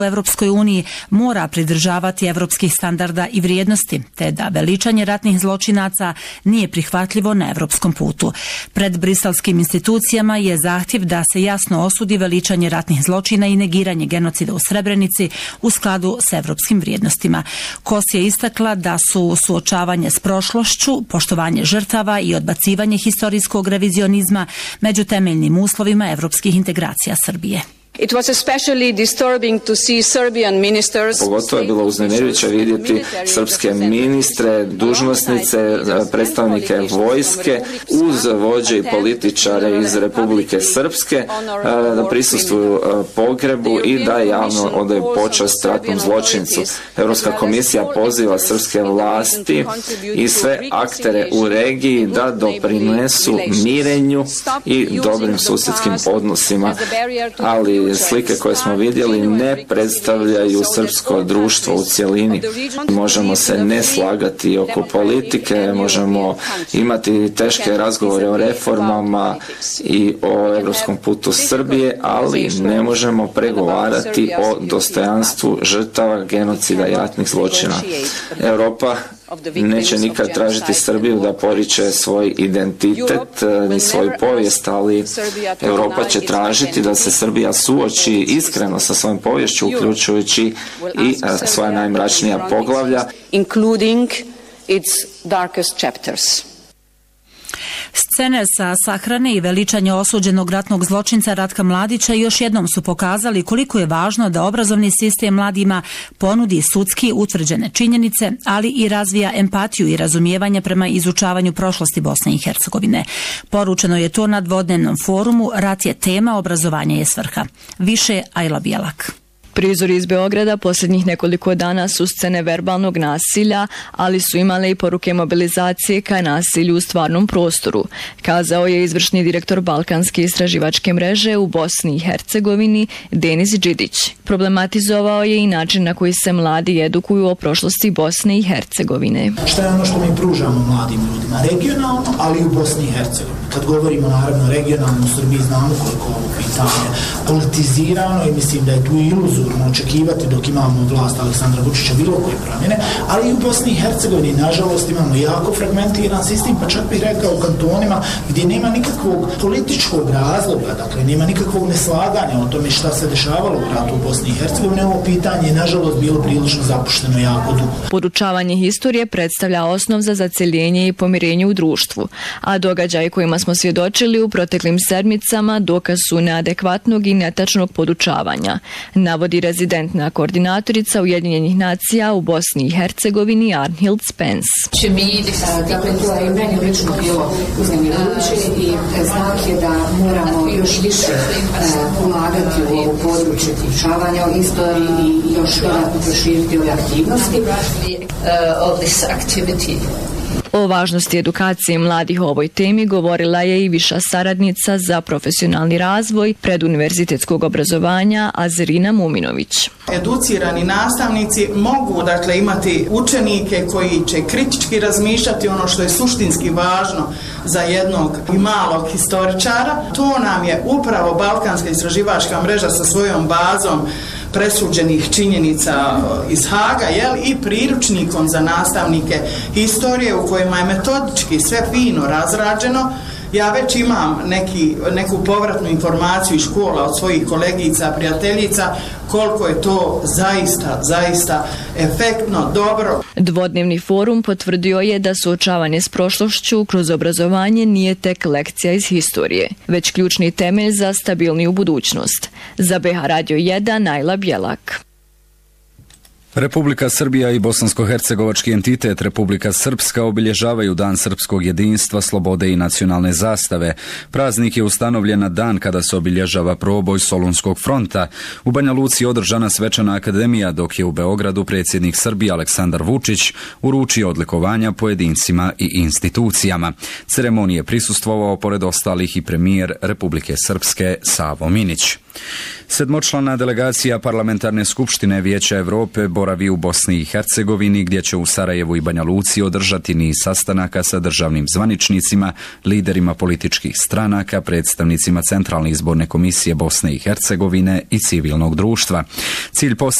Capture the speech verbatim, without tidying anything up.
u Evropskoj uniji mora pridržavati evropskih standarda i vrijednosti, te da veličanje ratnih zločinaca nije prihvatljivo na evropskom putu. Pred briselskim institucijama je zahtjev da se jasno osudi veličanje ratnih zločina i negiranje genocida u Srebrenici u skladu s evropskim vrijednostima. Kos je istakla da su suočavanje s prošlošću, poštovanje žrtava i odbacivanje historijskog revizionizma među temeljnim uslovima evropskih integracija Srbije. It was especially disturbing to see Serbian ministers. Pogotovo je bilo uznemirujuće vidjeti srpske ministre, dužnosnice, predstavnike vojske uz vođe i političare iz Republike Srpske da prisustvuju pogrebu i da javno odaju počast ratnom zločincu. Europska komisija poziva srpske vlasti i sve aktere u regiji da doprinesu mirenju i dobrim susjedskim odnosima, ali slike koje smo vidjeli ne predstavljaju srpsko društvo u cjelini. Možemo se ne slagati oko politike, možemo imati teške razgovore o reformama i o evropskom putu Srbije, ali ne možemo pregovarati o dostojanstvu žrtava genocida i ratnih zločina. Europa neće nikad tražiti Srbiju da poriče svoj identitet ni svoju povijest, ali Europa će tražiti da se Srbija suoči iskreno sa svojom poviješću, uključujući i svoja najmračnija poglavlja. Including its darkest chapters. Scene sa sahrane i veličanja osuđenog ratnog zločinca Ratka Mladića još jednom su pokazali koliko je važno da obrazovni sistem mladima ponudi sudski utvrđene činjenice, ali i razvija empatiju i razumijevanje prema izučavanju prošlosti Bosne i Hercegovine. Poručeno je to na dvodnevnom forumu Rat je tema, obrazovanje je svrha. Više Ajla Bjelak. Prizori iz Beograda posljednjih nekoliko dana su scene verbalnog nasilja, ali su imale i poruke mobilizacije ka nasilju u stvarnom prostoru, kazao je izvršni direktor Balkanske istraživačke mreže u Bosni i Hercegovini Denis Đidić. Problematizovao je i način na koji se mladi edukuju o prošlosti Bosne i Hercegovine. Šta je ono što mi pružamo mladim ljudima? Regionalno, ali i u Bosni i Hercegovini. Kad govorimo naravno regionalno u Srbiji, znamo koliko ovo pitanje politizirano i mislim da je tu iluzorno očekivati dok imamo vlast Aleksandra Vučića bilo koje promjene, ali i u Bosni i Hercegovini nažalost imamo jako fragmentiran sistem, pa čak bih rekao u kantonima gdje nema nikakvog političkog razloga, dakle nema nikakvog neslaganja o tome šta se dešavalo u ratu u Bosni i Hercegovini. Ovo pitanje je nažalost bilo prilično zapušteno jako dugo. Podučavanje historije predstavlja osnov za zaceljenje i pomirenje u društvu, a događaji kojima smo svjedočili u proteklim sedmicama dokaz su neadekvatnog i netačnog podučavanja, navodi rezidentna koordinatorica Ujedinjenih nacija u Bosni i Hercegovini Arnhild Spence. Dakle, to je meni lično bilo uznemirujuće i znak je da moramo još više ulagati u ovo područje poučavanja o istoriji i još dodatno proširiti ove aktivnosti. O važnosti edukacije mladih o ovoj temi govorila je i viša saradnica za profesionalni razvoj preduniverzitetskog obrazovanja Azerina Muminović. Educirani nastavnici mogu dakle imati učenike koji će kritički razmišljati ono što je suštinski važno za jednog i malog historičara. To nam je upravo Balkanska istraživačka mreža sa svojom bazom presuđenih činjenica iz Haga, jel, i priručnikom za nastavnike historije u kojima je metodički sve fino razrađeno. Ja već imam neki, neku povratnu informaciju iz škola od svojih kolegica, prijateljica, koliko je to zaista, zaista efektno, dobro. Dvodnevni forum potvrdio je da suočavanje s prošlošću kroz obrazovanje nije tek lekcija iz historije, već ključni temelj za stabilniju budućnost. Za B H Radio jedan, Ajla Bjelak. Republika Srbija i bosansko-hercegovački entitet Republika Srpska obilježavaju Dan srpskog jedinstva, slobode i nacionalne zastave. Praznik je ustanovljen na dan kada se obilježava proboj Solunskog fronta. U Banja Luci je održana svečana akademija, dok je u Beogradu predsjednik Srbije Aleksandar Vučić uručio odlikovanja pojedincima i institucijama. Ceremonije prisustvovao pored ostalih i premijer Republike Srpske Savo Minić. Sedmočlana delegacija Parlamentarne skupštine Vijeća Europe boravi u Bosni i Hercegovini, gdje će u Sarajevu i Banja Luci održati niz sastanaka sa državnim zvaničnicima, liderima političkih stranaka, predstavnicima Centralne izborne komisije Bosne i Hercegovine i civilnog društva. Cilj